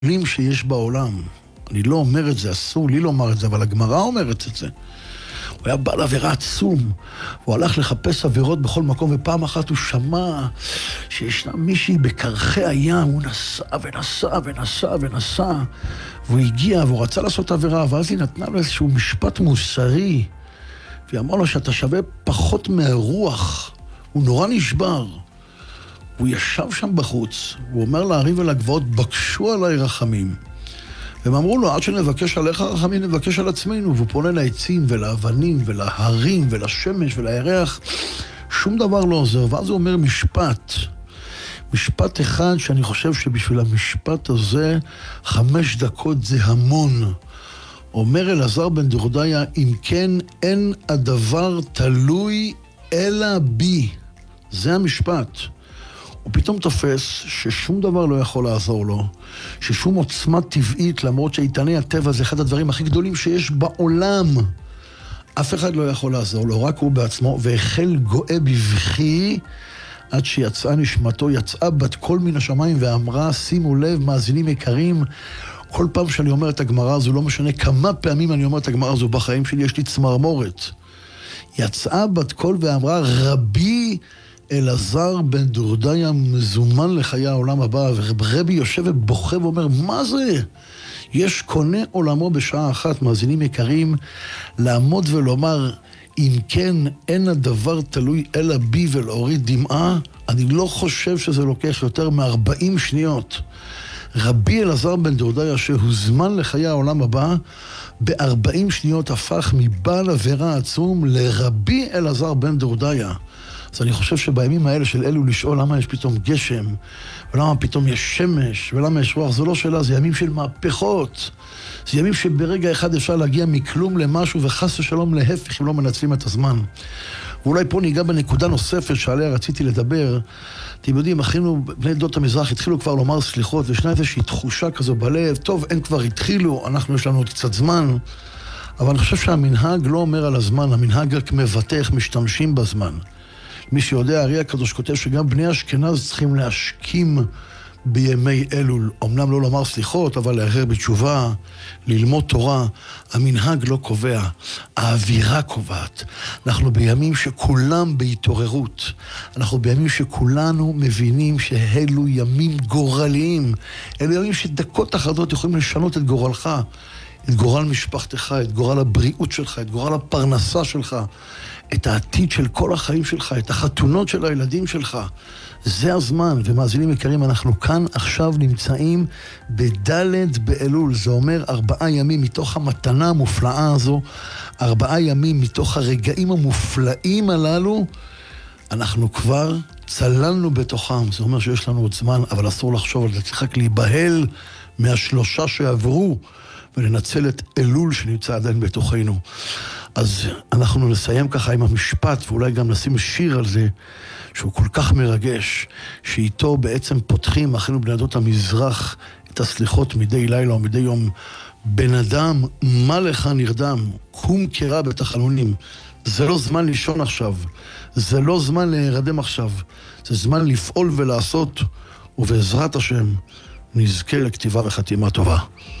הגדולים שיש בעולם. אני לא אומר את זה, אסור לי לומר את זה, אבל הגמרא אומרת את זה. הוא היה בעל עבירה עצום, הוא הלך לחפש עבירות בכל מקום, ופעם אחת הוא שמע שישנה מישהי בקרחי הים, הוא נסע ונסע ונסע ונסע, והוא הגיע והוא רצה לעשות עבירה, ואז היא נתנה לו איזשהו משפט מוסרי, והיא אמרה לו שאתה שווה פחות מהרוח, הוא נורא נשבר. הוא ישב שם בחוץ, הוא אומר להרים ולגבעות, בקשו עליי רחמים. והם אמרו לו, עד שנבקש עליך רחמים, נבקש על עצמנו. והוא פונה לעצים ולאבנים ולהרים ולשמש ולירח. שום דבר לא עוזר. ואז הוא אומר משפט אחד שאני חושב שבשביל המשפט הזה 5 דקות זה המון. אומר אלעזר בן דורדיה, אם כן אין הדבר תלוי אלא בי. זה המשפט. הוא פתאום תופס ששום דבר לא יכול לעזור לו, ששום עוצמה טבעית, למרות שאיתני הטבע זה אחד הדברים הכי גדולים שיש בעולם, אף אחד לא יכול לעזור לו, רק הוא בעצמו, והחל גואה בבכי, עד שיצאה נשמתו, יצאה בת קול מן השמיים ואמרה, שימו לב, מאזינים יקרים, כל פעם שאני אומר את הגמרא הזו, לא משנה כמה פעמים אני אומר את הגמרא הזו בחיים שלי, יש לי צמרמורת. יצאה בת קול ואמרה, רבי אלעזר בן דורדיה מזומן לחיי העולם הבא, ורבי יושב ובוכה ואומר, מה זה? יש קונה עולמו בשעה אחת, מאזינים יקרים, לעמוד ולומר, אם כן אין הדבר תלוי אלא בי ולהוריד דמעה, אני לא חושב שזה לוקח יותר מ-40 שניות. רבי אלעזר בן דורדיה שהוזמן לחיי העולם הבא, ב-40 שניות הפך מבעל עבירה עצום לרבי אלעזר בן דורדיה. אז אני חושב שבימים האלה של אלו לשאול למה יש פתאום גשם, ולמה פתאום יש שמש, ולמה יש רוח, זו לא שאלה, זה ימים של מהפכות. זה ימים שברגע אחד אפשר להגיע מכלום למשהו, וחס ושלום להפך אם לא מנצלים את הזמן. ואולי פה ניגע בנקודה נוספת שעליה רציתי לדבר. אתם יודעים, אחינו בני עדות המזרח התחילו כבר לומר סליחות, וישנה איזושהי תחושה כזו בלב, טוב, הם כבר התחילו, אנחנו יש לנו עוד קצת זמן, אבל אני חושב שהמנהג לא אומר על הזמן, המנהג רק מבטא איך משתמשים בזמן. מי שיודע, הארי הקדוש כותב שגם בני אשכנז צריכים להשכים בימי אלול. אמנם לא לומר סליחות, אבל להרהר בתשובה, ללמוד תורה. המנהג לא קובע, האווירה קובעת. אנחנו בימים שכולם בהתעוררות. אנחנו בימים שכולנו מבינים שאלו ימים גורליים. אלו ימים שדקות אחדות יכולים לשנות את גורלך. את גורל משפחתך, את גורל הבריאות שלך, את גורל הפרנסה שלך, את העתיד של כל החיים שלך, את החתונות של הילדים שלך. זה הזמן, ומאזינים יקרים, אנחנו כאן עכשיו נמצאים בד' באלול. זה אומר 4 ימים מתוך המתנה המופלאה הזו, 4 ימים מתוך הרגעים המופלאים הללו, אנחנו כבר צללנו בתוכם. זה אומר שיש לנו עוד זמן, אבל אסור לחשוב על זה, צריך רק להיבהל מה3 שעברו, ולנצל את אלול שנמצא עדיין בתוכנו. אז אנחנו נסיים ככה עם המשפט, ואולי גם נשים שיר על זה, שהוא כל כך מרגש, שאיתו בעצם פותחים אחינו בני עדות המזרח את הסליחות מדי לילה ומדי יום. בן אדם, מה לך נרדם? קום קרא בתחנונים. זה לא זמן לישון עכשיו, זה לא זמן להירדם עכשיו, זה זמן לפעול ולעשות, ובעזרת השם נזכה לכתיבה וחתימה טובה.